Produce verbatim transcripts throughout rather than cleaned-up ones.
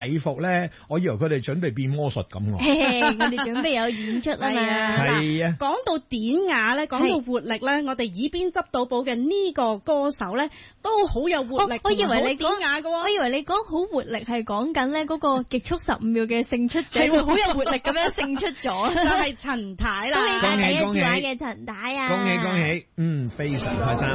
禮服咧，我以為佢哋準備變魔術咁喎。 我哋準備有演出啊嘛。 係啊。 講到典雅咧，講到活力咧，我哋耳邊執到寶嘅呢個歌手咧，都好有活力。 我以為你典雅嘅喎， 我以為你講好活力係講緊咧嗰個極速十五秒嘅勝出者，會好有活力咁樣勝出咗。 就係陳太啦， 恭喜第一次玩嘅陳太啊！ 恭喜恭喜，嗯，非常開心。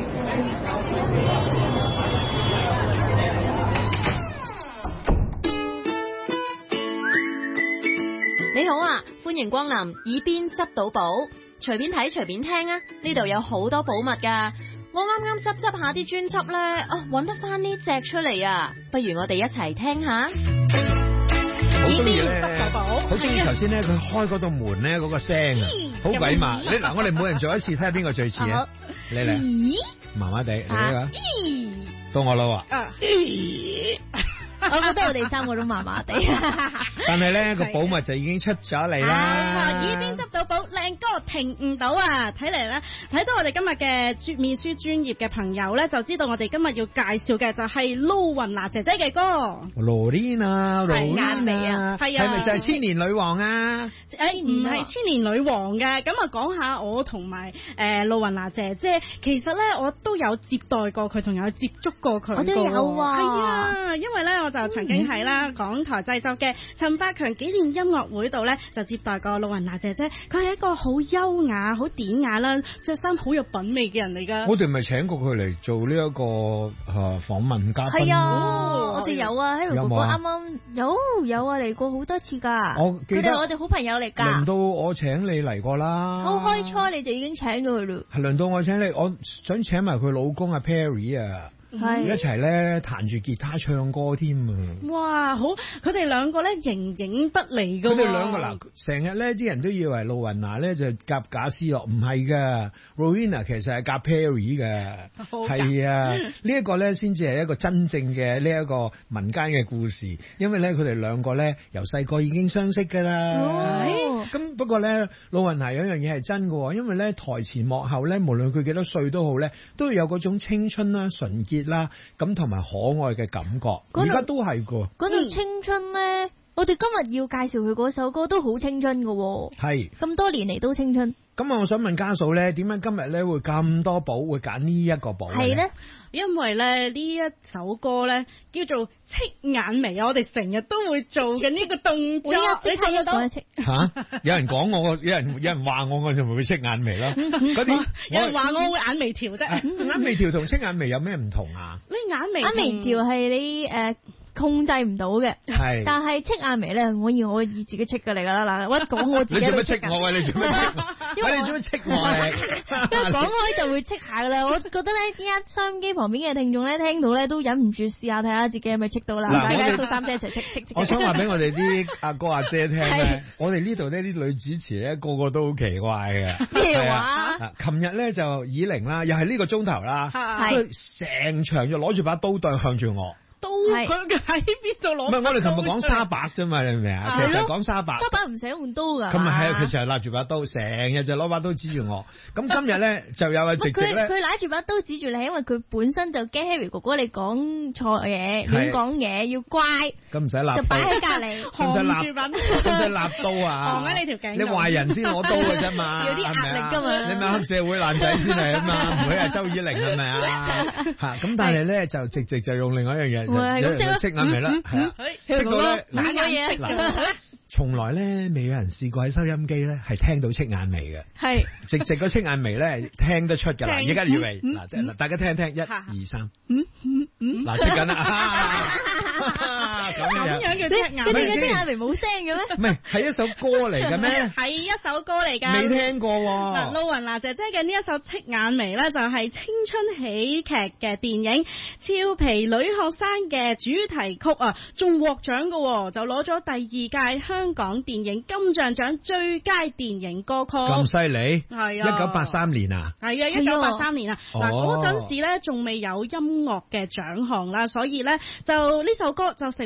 你好啊，歡迎光臨耳邊執到寶，隨便睇隨便聽啊！呢度有好多寶物㗎。我啱啱執執下啲專輯咧，啊，揾得翻呢隻出嚟啊！不如我哋一齊聽下。 好中意咧， 執到寶， 好中意頭先咧，佢開嗰道門咧嗰個聲啊，好鬼麻！你嗱，我哋每人做一次，睇下邊個最似啊！你嚟， 咦， 麻麻地，你呢個，到我啦喎。 我覺得我哋三個都麻麻地， 但係咧個寶物就已經出咗嚟啦。 冇錯，耳邊執到寶，靚歌停唔到啊！睇嚟咧，睇到我哋今日嘅絕面書專業嘅朋友咧，就知道我哋今日要介紹嘅就係露雲娜姐姐嘅歌。 羅蓮啊，羅蓮啊， 係啊， 係咪就係千年女王啊？ 誒，唔係千年女王嘅，咁啊講下我同埋誒露雲娜姐姐，其實咧我都有接待過佢，同有接觸過佢。 我都有啊， 係啊，因為咧我就曾經喺啦港台製作嘅陳百強紀念音樂會度咧，就接待過露雲娜姐姐。佢係一個好優雅、好典雅啦，着衫好有品味嘅人嚟噶。 我哋咪請過佢嚟做呢一個誒訪問嘉賓。 係啊，我哋有啊，喺哥哥啱啱有有啊嚟過好多次噶。 我記得佢哋我哋好朋友嚟噶。 輪到我請你嚟過啦。 好開初你就已經請咗佢咯。 係輪到我請你，我想請埋佢老公阿 Perry 啊。係一齊咧彈住吉他唱歌添啊！ 哇，好！佢哋兩個咧形影不離噶。佢哋兩個嗱，成日咧啲人都以為露雲娜咧就夾賈思樂，唔係噶 Rowena 其實係夾 Perry 嘅。係啊，呢一個咧先至係一個真正嘅呢一個民間嘅故事，因為咧佢哋兩個咧由細個已經相識噶啦。咁、哦、不過咧，露雲娜有一樣嘢係真嘅，因為咧台前幕後咧，無論佢幾多歲都好咧，都有嗰種青春啦、純潔啦，咁同埋可愛嘅感覺，而家都係個。 嗰度青春咧，嗯、我哋今日要介紹佢嗰首歌都好青春嘅。係咁多年嚟都青春。 咁啊，我想問家嫂咧，點解今日咧會咁多寶會揀呢一個寶咧？ 係咧，因為咧呢一首歌咧叫做戚眼眉啊，我哋成日都會做嘅呢個動作，你做得到？ 吓，有人講我，有人有人話我，我就咪會戚眼眉咯。嗰啲有人話我會眼眉條啫。 眼眉條同戚眼眉有咩唔同啊？ 你眼眉眼眉條係你誒控制唔到嘅，係，但係戚眼眉咧，我要我以自己戚嘅嚟噶啦。嗱，我一講我自己， 你做乜戚我啊？你做乜戚我？喂，你做乜戚我啊？ 因為講開就會戚下噶啦。我覺得咧，依家收音機旁邊嘅聽眾咧，聽到咧都忍唔住試下睇下自己係咪戚到啦。大家數三姐一齊戚戚戚。 我想話俾我哋啲阿哥阿姐聽咧，我哋呢度呢啲女主持咧個個都好奇怪嘅。 咩話？ 琴日咧就以玲啦，又係呢個鐘頭啦，佢成場就攞住把刀對向住我。 刀佢喺邊度攞？ 唔係，我哋琴日講沙白啫嘛，你明唔明啊？其實講沙白， 沙白唔使用刀噶。 咁咪係啊，佢就係拿住把刀，成日就攞把刀指住我。咁今日咧就有啊直直咧， 佢拿住把刀指住你，係因為佢本身就驚 Harry 哥哥你講錯嘢，亂講嘢要乖。 咁唔使立， 就擺喺隔籬， 使唔使立？使唔使立刀啊？ 扛喺你條頸。 你壞人先攞刀嘅啫嘛， 有啲壓力噶嘛。 你咪黑社會爛仔先係啊嘛，唔會係周以玲係咪啊？吓咁，但係咧就直直就用另外一樣嘢，戚眼眉啦，係啊，戚到咧嗱嘢。 從來咧未有人試過喺收音機咧係聽到戚眼眉嘅，係直直個戚眼眉咧聽得出噶啦。而家預備嗱，嗱大家聽一聽，一二三，嗯嗯嗯，嗱出緊啦，咁樣樣叫戚眼眉。 你哋嘅戚眼眉冇聲嘅咩？ 唔係，係一首歌嚟嘅咩？ 係一首歌嚟噶， 未聽過。 嗱，露雲娜姐姐嘅呢一首戚眼眉咧，就係青春喜劇嘅電影《俏皮女學生》嘅主題曲啊，仲獲獎嘅，就攞咗第二屆香港電影金像獎最佳電影歌曲。 咁犀利？ 係啊， 一九八三年啊， 係啊，一九八三年啊。嗱，嗰陣時咧仲未有音樂嘅獎項啦，所以咧就呢首歌就成為咗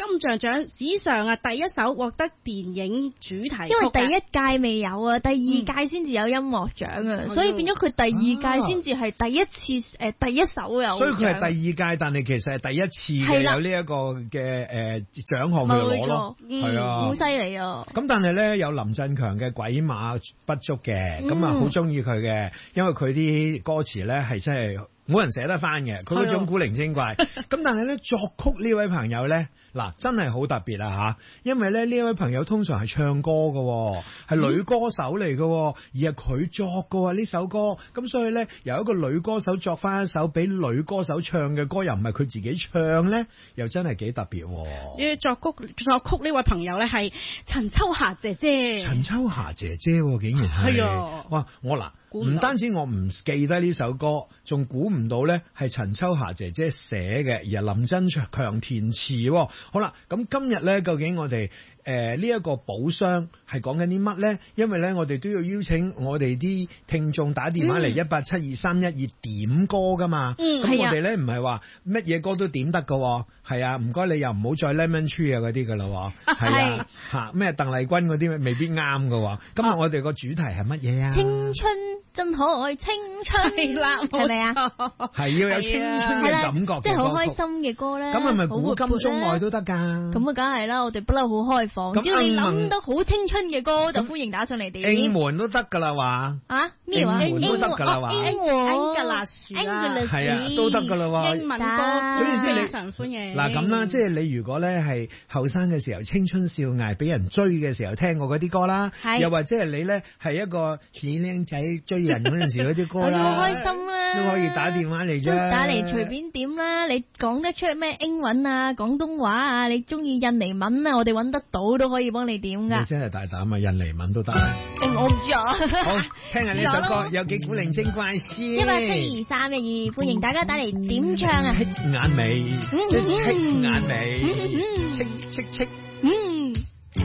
金像獎史上啊第一首獲得電影主題曲嘅， 因為第一屆未有啊，第二屆先至有音樂獎啊， 嗯、 所以變咗佢第二屆先至係第一次誒、啊、第一首有。 所以佢係第二屆，但係其實係第一次嘅有呢一個嘅誒獎項佢攞咯，係啊， 好犀利啊！ 咁但係咧有林振強嘅鬼馬不足嘅，咁啊好中意佢嘅，因為佢啲歌詞咧係真係冇人寫得翻嘅，佢嗰種古靈精怪。咁但係咧作曲呢位朋友咧，嗱真係好特別啊吓，因為咧呢位朋友通常係唱歌嘅，係女歌手嚟嘅，而係佢作嘅呢首歌。咁所以咧由一個女歌手作翻一首俾女歌手唱嘅歌，又唔係佢自己唱咧，又真係幾特別。 呢作曲作曲呢位朋友咧係陳秋霞姐姐。 陳秋霞姐姐竟然係， 係啊！ 哇！我嗱。唔單止我唔記得呢首歌，仲估唔到咧係陳秋霞姐姐寫嘅，而係林振強填詞。好啦，咁今日咧究竟我哋誒呢一個寶箱係講緊啲乜咧？因為咧我哋都要邀請我哋啲聽眾打電話嚟一八七二三一二點歌噶嘛。咁、嗯、我哋咧唔係話乜嘢歌都點得噶，係啊，唔該你又唔好再 Lemon Tree 啊嗰啲噶啦，係啊吓咩鄧麗君嗰啲未必啱噶。今日我哋個主題係乜嘢啊？ 青春真可愛，青春係啦，係咪啊？係要有青春嘅感覺嘅， 即係好開心嘅歌咧。 咁係咪古今中外都得噶？ 咁啊，梗係啦，我哋不嬲好開放。只要你諗得好青春嘅歌，就歡迎打上嚟點。 英門都得噶啦，話啊咩話？ 英門都得噶啦，話。 英文格拉樹啦， 係啊，都得噶啦。 英文歌，所以非常歡迎。 嗱咁啦，即係你如果咧係後生嘅時候，青春少艾俾人追嘅時候，聽過嗰啲歌啦，又或者係你咧係一個似靚仔追人嗰陣時嗰啲歌啦， 好開心啦， 都可以打電話嚟啫， 打嚟隨便點啦。你講得出咩英文啊、廣東話啊，你中意印尼文啊，我哋揾得到都可以幫你點噶。 你真係大膽啊，印尼文都得啊！ 我唔知啊。 好，聽下呢首歌有幾古靈精怪先。 一八七二三一二，歡迎大家打嚟點唱啊！ 眼眉，戚眼眉，戚戚戚戚。